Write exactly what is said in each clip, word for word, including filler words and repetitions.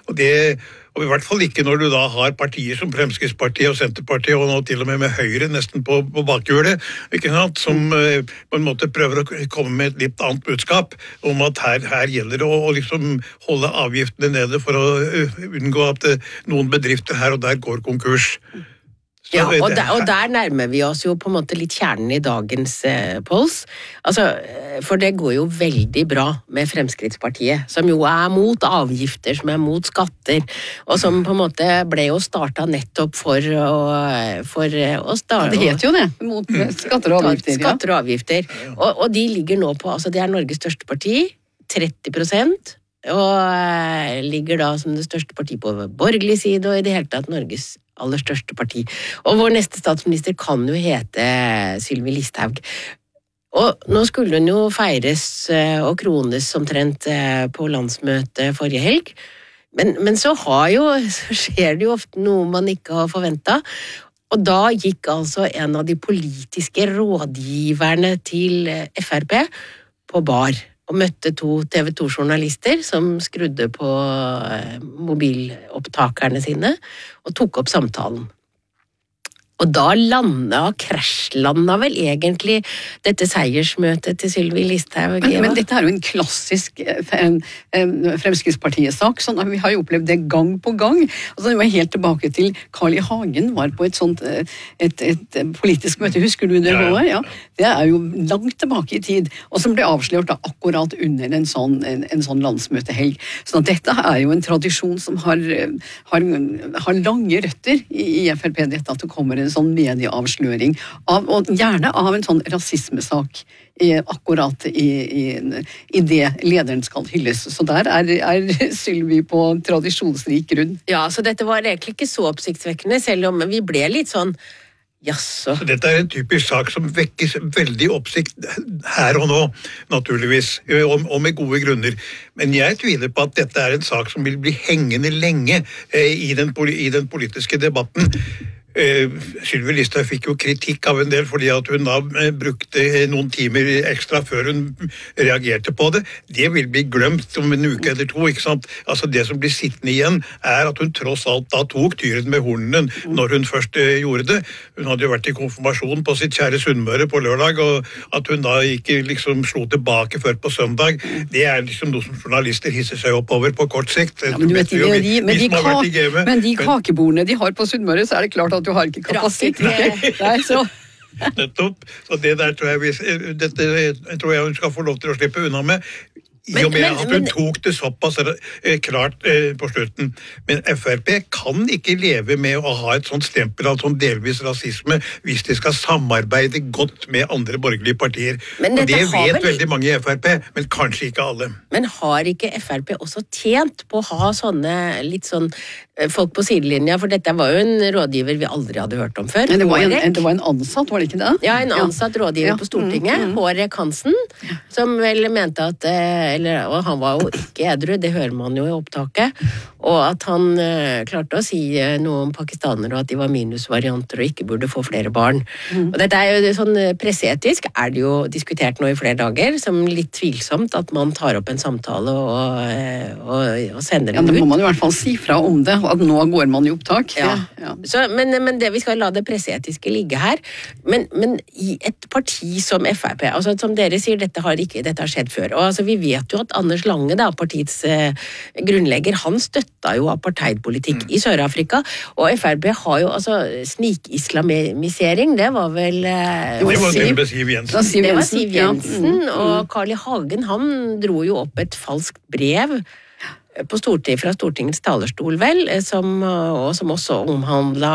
Og det og i hvert fall ikke når du da har partier som Fremskrittspartiet og Senterpartiet, og nå til og med med Høyre nesten på, på bakhjulet, ikke sant, som eh, på en måte prøver å komme med et litt annet budskap om at her, her gjelder det å, å liksom holde avgiftene nede for å uh, unngå at uh, noen bedrifter her og der går konkurs. Ja, og der, og der nærmer vi oss jo på en måte litt kjernen i dagens eh, Pols. Altså, for det går jo veldig bra med Fremskrittspartiet, som jo er mot avgifter, som er mot skatter, og som på en måte ble jo startet nettopp for å, for å starte... Det heter jo det, mot skatter og avgifter. Ja. Skatter og avgifter. Og, og de ligger nå på, altså det er Norges største parti, tretti prosent, og ligger da som det største parti på borgerlig side, og i det hele tatt Norges aller største parti. Og vår neste statsminister kan jo hete Sylvi Listhaug. Og nå skulle hun jo feires og krones omtrent på landsmøtet forrige helg, men, men så, har jo, så skjer det jo ofte noe man ikke har forventet, og da gikk altså en av de politiske rådgiverne til F R P på bar, og møtte to T V to-journalister som skrudde på mobilopptakerne sine og tok opp samtalen. Og da landa, krasjlanda vel egentlig dette seiersmøtet til Sylvi Listhaug. Men, men dette er jo en klassisk en, en Fremskrittspartiet-sak, sånn at vi har jo opplevd det gang på gang. Altså, det var helt tilbake til Carl I. Hagen var på et sånt et, et, et politisk møte, husker du det? Ja, ja. Det er jo langt tilbake i tid, og som ble avslørt da akkurat under en sånn, en, en sånn landsmøtehelg. Så dette er jo en tradisjon som har, har, har lange røtter i, i F R P, dette at det kommer en sånn medieavsløring, av, og gjerne av en sånn rasismesak i, akkurat i, i, i det lederen skal hylles. Så der er, er Sylvi på tradisjonsrik grunn. Ja, så dette var egentlig ikke så oppsiktsvekkende, selv om vi ble litt sånn jaså. Så dette er en typisk sak som vekkes veldig oppsikt her og nå, naturligvis, og, og med gode grunner. Men jeg tviler på at dette er en sak som vil bli hengende lenge eh, i, den, i den politiske debatten. Uh, Sylvi Listhaug fikk jo kritikk av en del fordi at hun da uh, brukte noen timer ekstra før hun reagerte på det. Det vil bli glemt om en uke eller to, ikke sant? Altså det som blir sittende igjen er at hun tross alt da tok tyren med hornen når hun først uh, gjorde det. Hun hadde jo vært i konfirmasjon på sitt kjære Sunnmøre på lørdag, og at hun da ikke liksom slo tilbake før på søndag, det er liksom noe som journalister hisser seg opp over på kort sikt. Ja, men, du vet, de, de, men, de ka- men de kakebordene de har på Sunnmøre, så er det klart at du har ikke kapasitet. Nei, så... Nettopp. Så det der tror jeg, vi, dette, jeg tror jeg hun skal få lov til å slippe unna med. I og med men, at hun men, tok det såpass eh, klart eh, på slutten. Men F R P kan ikke leve med å ha et sånt stempel av sånn delvis rasisme hvis de skal samarbeide godt med andre borgerlige partier. Og det vet vel... veldig mange i F R P, men kanskje ikke alle. Men har ikke F R P også tjent på å ha sånne litt sånn folk på sidelinja, for dette var jo en rådgiver vi aldri hadde hørt om før. Men det var en, det var en ansatt, var det ikke det? Ja, en ansatt ja. rådgiver ja. på Stortinget, mm, mm. Hårek Hansen, som vel mente at, eller, og han var jo ikke edru, det hører man jo i opptaket, og at han uh, klarte å si noe om pakistanere, og at de var minusvarianter og ikke burde få flere barn. Mm. Og dette er jo sånn presseetisk, er det jo diskutert nå i flere dager, som litt tvilsomt at man tar opp en samtale og, og, og sender den ut. Ja, det må man i hvert fall si fra om det, at nå går man i opptak. Ja. Ja. Så, men, men det, vi skal la det presseetiske ligge her. Men, men i et parti som F R P, altså som dere sier, dette har, ikke, dette har skjedd før. Og altså, vi vet jo at Anders Lange, da, partiets eh, grunnlegger, han støtta jo apartheidpolitikk mm. i Sør-Afrika. Og F R P har jo altså snikislamisering, det var vel eh, Det var Siv, Siv Jensen. Det var Siv Jensen, ja. mm. og Carl I. Hagen, han dro jo opp et falskt brev på Stortinget, fra Stortingets talerstol, vel, som, og som også omhandla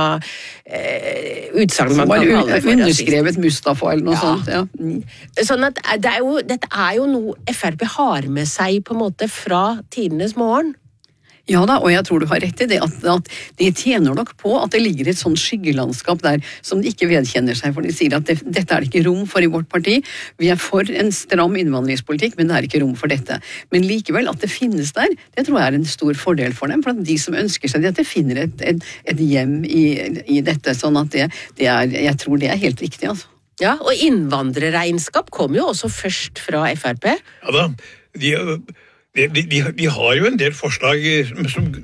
eh, utsagn man kan kalle for underskrevet Mustafa eller noe ja. sånt. Ja. Mm. Sånn at det er jo, dette er jo noe F R P har med seg på en måte fra tidenes morgen. Ja da, og jeg tror du har rett i det, at, at de tjener nok på at det ligger et sånn skyggelandskap der som de ikke vedkjenner seg, for de sier at det, dette er det ikke rom for i vårt parti. Vi er for en stram innvandringspolitikk, men det er ikke rom for dette. Men likevel, at det finnes der, det tror jeg er en stor fordel for dem, for at de som ønsker seg dette finner et, et, et hjem i, i dette, sånn at det, det er, jeg tror det er helt riktig, altså. Ja, og innvandrerregnskap kom jo også først fra F R P. Ja da, de... Vi, vi, vi har jo en del forslag som